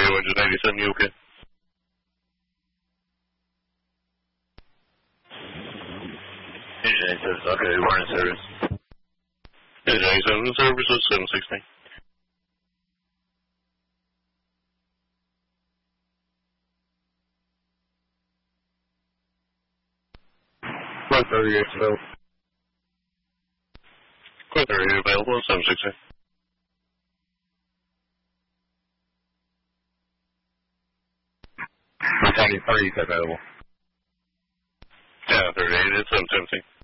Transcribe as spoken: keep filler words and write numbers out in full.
one eighty-seven, you okay? Engine eighty-seven, okay, we're in service. Engine eighty-seven in service is seven sixteen. one thirty-eight available. one thirty-eight available, seven sixteen. one thirty-three is available. Yeah, thirty-eight, it's seven seventeen.